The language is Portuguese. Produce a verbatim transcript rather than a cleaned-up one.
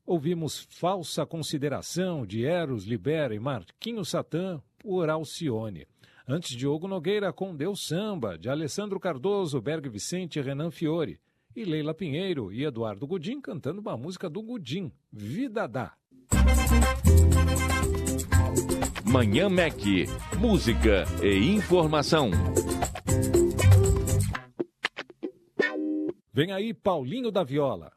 Ouvimos Falsa Consideração, de Eros Libera e Marquinhos Satã, por Alcione. Antes, Diogo Nogueira com Deus Samba, de Alessandro Cardoso, Berg Vicente e Renan Fiore. E Leila Pinheiro e Eduardo Gudim cantando uma música do Gudim, Vida Dá. Manhã Mac, música e informação. Vem aí Paulinho da Viola.